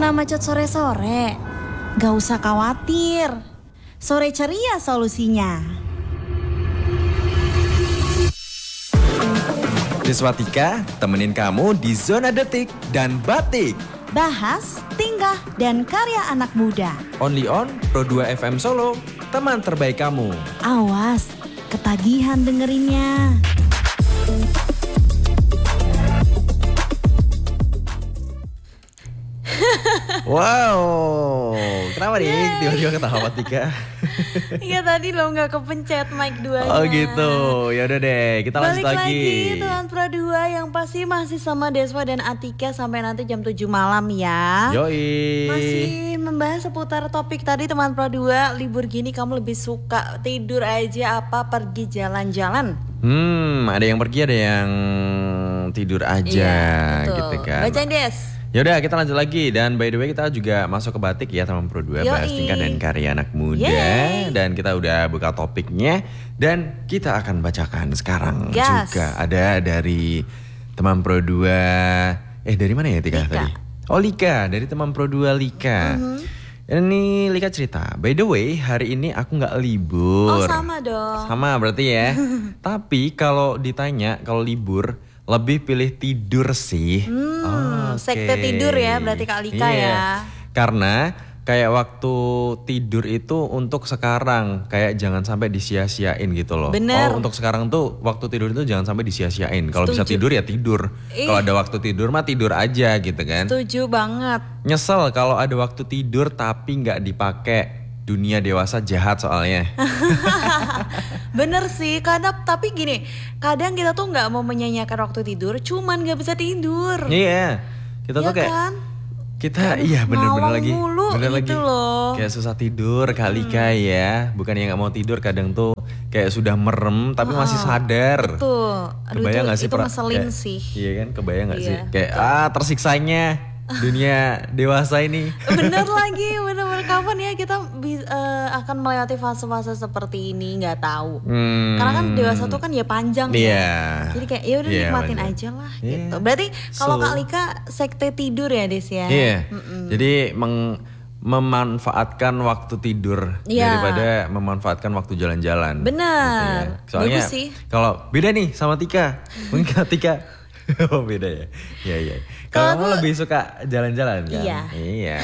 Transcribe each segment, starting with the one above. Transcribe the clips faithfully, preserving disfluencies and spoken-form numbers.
Kena macet sore-sore? Gak usah khawatir. Sore ceria solusinya. Deswatika temenin kamu di Zona Detik dan Batik. Bahas, tingkah, dan karya anak muda. Only on Pro dua F M Solo, teman terbaik kamu. Awas, ketagihan dengerinnya. Wow, kenapa nih tiba-tiba ketawa Tika? Iya tadi lo nggak kepencet mic duanya. Oh gitu, ya udah deh kita Balik lanjut lagi. lagi Tuan Pro dua yang pasti masih sama Deswa dan Atika sampai nanti jam tujuh malam ya. Yoi. Masih membahas seputar topik tadi teman Pro dua. Libur gini kamu lebih suka tidur aja apa pergi jalan-jalan? Hmm, ada yang pergi ada yang tidur aja iya, gitu kan. Bacain Des. Yaudah kita lanjut lagi. Dan by the way kita juga masuk ke Batik ya teman Pro dua. Bahas tingkah dan karya anak muda. Yeay. Dan kita udah buka topiknya. Dan kita akan bacakan sekarang Gas. juga ada dari teman Pro dua. Eh dari mana ya Tika Lika. tadi? Oh Lika, dari teman Pro dua Lika. Mm-hmm. Ini Lika cerita, by the way hari ini aku gak libur. Oh sama dong. Sama berarti ya. Tapi kalau ditanya kalau libur lebih pilih tidur sih. Hmm, oh, sekte okay. tidur ya berarti Kak Lika iya. ya. Karena kayak waktu tidur itu untuk sekarang kayak jangan sampai disia-siain gitu loh. Bener. Oh untuk sekarang tuh waktu tidur itu jangan sampai disia-siain. Kalau bisa tidur ya tidur. Kalau ada waktu tidur mah tidur aja gitu kan. Setuju banget. Nyesel kalau ada waktu tidur tapi nggak dipakai. Dunia dewasa jahat soalnya. Bener sih, kadang tapi gini, kadang kita tuh nggak mau menyanyiakan waktu tidur, cuman nggak bisa tidur. Iya, kita Ya tuh kayak kan? kita iya bener-bener lagi, mulu bener gitu lagi. Loh. Kayak susah tidur kali hmm. ya, bukan yang nggak mau tidur kadang tuh kayak sudah merem tapi oh, masih sadar. Betul. Aduh, kebayang itu, nggak sih? Itu ngeselin kayak, sih. Iya kan, kebayang nggak iya, sih? Kayak betul. ah tersiksanya. Dunia dewasa ini. Bener lagi, bener-bener kapan ya kita uh, akan melewati fase-fase seperti ini nggak tahu. Hmm. Karena kan dewasa tuh kan ya panjang yeah. ya. Jadi kayak ya udah yeah, nikmatin panjang. aja lah yeah. gitu. Berarti kalau so, Kak Lika sekte tidur ya Des ya. Iya. Yeah. Jadi meng memanfaatkan waktu tidur yeah. daripada memanfaatkan waktu jalan-jalan. Benar. Gitu ya. Soalnya kalau beda nih sama Tika. Mungkin Tika oh beda ya. Iya iya. Kalau kamu lebih suka jalan-jalan kan? Iya. Iya.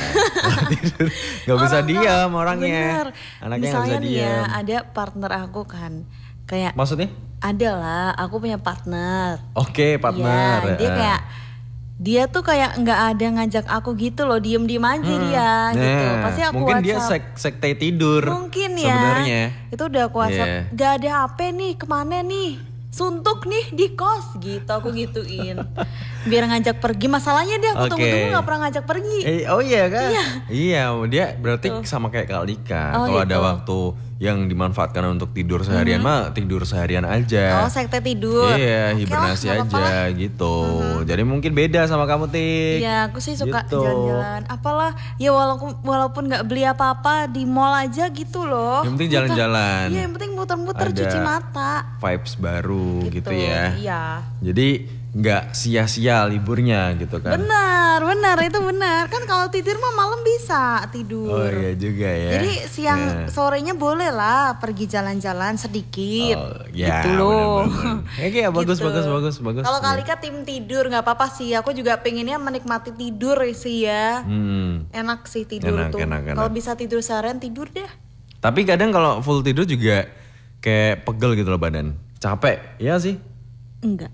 Gak bisa oh, diam orangnya. Bener. Anaknya misalnya gak bisa diam. Ya, ada partner aku kan. Kayak maksudnya? Ada lah, aku punya partner. Oke, okay, partner. Ya, dia kayak dia tuh kayak nggak ada ngajak aku gitu loh, diem-diem aja hmm. dia nah, gitu. Pasti aku mungkin WhatsApp. Dia sek sekte tidur. Mungkin ya. Sebenarnya. Itu udah aku WhatsApp. Yeah. Gak ada H P nih, kemana nih? Suntuk nih di kos gitu, aku gituin biar ngajak pergi. Masalahnya dia aku okay. tunggu-tunggu gak pernah ngajak pergi. eh, Oh iya kan? Iya, iya dia berarti Tuh. sama kayak Kak Lika. Oh, kalau gitu. Ada waktu yang dimanfaatkan untuk tidur seharian mm-hmm. mah tidur seharian aja. Oh sekte tidur. Iya okay hibernasi lah, aja gitu. mm-hmm. Jadi mungkin beda sama kamu Tik. Iya aku sih suka gitu. jalan-jalan. Apalah ya walaupun walaupun gak beli apa-apa di mall aja gitu loh. Yang penting jalan-jalan. Iya yang penting muter-muter cuci mata. Vibes baru gitu, gitu ya. Iya. Jadi nggak sia-sia liburnya gitu kan. Benar, benar itu benar. Kan kalau tidur mah malam bisa tidur. Oh iya juga ya. Jadi siang yeah. sorenya boleh lah pergi jalan-jalan sedikit. Oh, ya, gitu loh. Oke ya bagus gitu. bagus bagus bagus. Kalau Kak Lika tim tidur nggak apa-apa sih. Aku juga pengennya menikmati tidur sih ya. Hmm. Enak sih tidur enak, tuh. Kalau bisa tidur seharian tidur deh. Tapi kadang kalau full tidur juga kayak pegel gitu loh badan. Capek, iya sih? Enggak.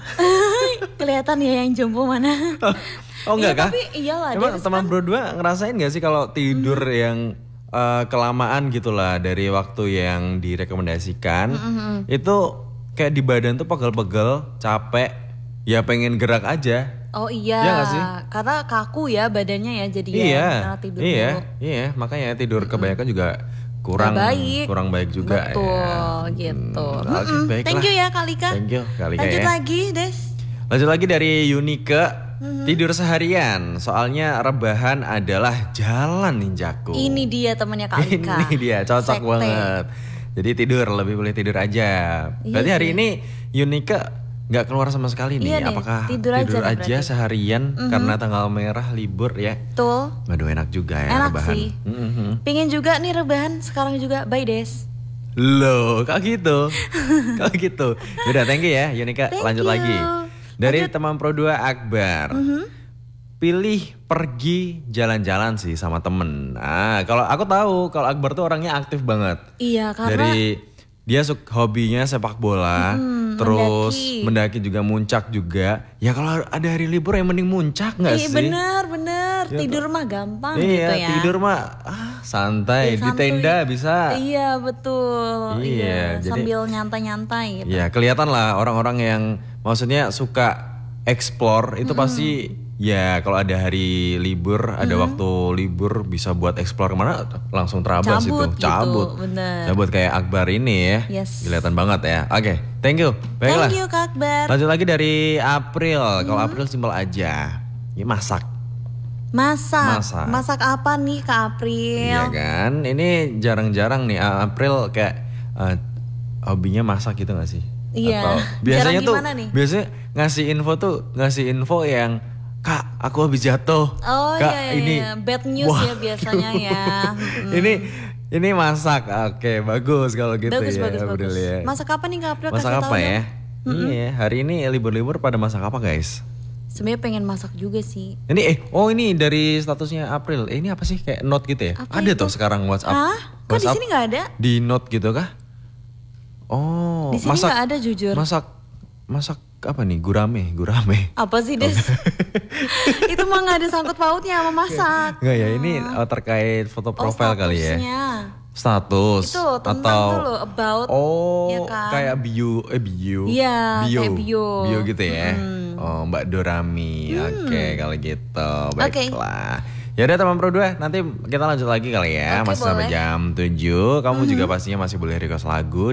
Kelihatan ya yang jompo mana. Oh enggak iya, kah? Tapi iyalah. Emang teman kan... berdua ngerasain gak sih kalau tidur hmm. yang uh, kelamaan gitulah dari waktu yang direkomendasikan hmm. itu kayak di badan tuh pegel-pegel, capek, ya pengen gerak aja. Oh iya, ya gak sih? Karena kaku ya badannya ya jadi iya, ya karena tidur Iya, dulu. iya makanya tidur hmm. kebanyakan juga kurang baik. kurang baik juga. Betul, ya. gitu. Hmm, okay, Thank you ya Kak Lika. Thank you Kak Lika. Lanjut ya. lagi Des. Lanjut lagi dari Yunike. Mm-hmm. Tidur seharian, soalnya rebahan adalah jalan ninjaku. Ini dia temannya Kak Lika. Ini dia, cocok Sekte. banget. Jadi tidur, lebih boleh tidur aja. Berarti hari ini Yunike nggak keluar sama sekali nih. Iya nih, Apakah tidur tidur, aja nih aja, berarti. seharian karena tanggal merah libur ya? Betul. Waduh enak juga ya Enak rebahan. sih. Mhm. Pingin juga nih rebahan sekarang juga by Des. Loh, kok gitu? Kok gitu? Udah, thank you ya Yunika. Thank Lanjut you. lagi. Dari teman Pro dua Akbar. Pilih pergi jalan-jalan sih sama temen. Nah, kalau aku tahu kalau Akbar tuh orangnya aktif banget. Iya karena Dari dia suka hobinya sepak bola, terus mendaki. mendaki. juga muncak juga. Ya kalau ada hari libur yang mending muncak nggak Iya sih? bener bener tidur mah gampang Iya, gitu ya. tidur mah ah, santai, Iya, di santuy. tenda bisa. Iya betul. Iya, Iya, jadi- sambil nyantai-nyantai gitu. Ya kelihatan lah orang-orang yang maksudnya suka explore itu pasti ya kalau ada hari libur, ada waktu libur bisa buat explore kemana langsung terabas Cabut itu, gitu, cabut, bener. cabut kayak Akbar ini ya, Yes. kelihatan banget ya. Oke, thank you. Baiklah. Thank you Kak Akbar. Lanjut lagi dari April. Kalau April simpel aja, ini masak. Masak. Masak. Masak apa nih Kak April? Iya kan, ini jarang-jarang nih April kayak eh, hobinya masak gitu gak sih? Iya. Atau biasanya Jarang tuh gimana nih? biasanya ngasih info tuh ngasih info yang Kak aku habis jatuh. Oh Kak iya, iya, ini iya. Bad news Wah, ya biasanya ya. Mm. ini ini masak, oke bagus kalau gitu Bagus ya bagus April bagus. ya. Masak apa nih Kak April? Masak Kasih apa tahu ya? dong. Iya hari ini libur-libur pada masak apa guys? Sebenarnya pengen masak juga sih. Ini eh oh ini dari statusnya April. Eh, ini apa sih kayak note gitu ya? Apa Ada itu? tuh sekarang WhatsApp. Hah? Kok di WhatsApp sini nggak ada? Di note gitu kah? Oh, Di sini masak nggak ada jujur. masak masak apa nih? Gurame, gurame. Apa sih Des? Itu mah nggak ada sangkut pautnya sama masak. Enggak ya, ini uh, terkait foto profile kali ya. Oh, statusnya. Status Itu tentang atau dulu about. oh ya kan? kayak bio eh bio. Iya, bio. kayak bio. Bio gitu ya. Oh, Mbak Dorami. Oke, kalau gitu. Baiklah. Ya udah teman Pro dua, nanti kita lanjut lagi kali ya. Oke, masih sampai boleh. jam tujuh. Kamu juga pastinya masih boleh request lagu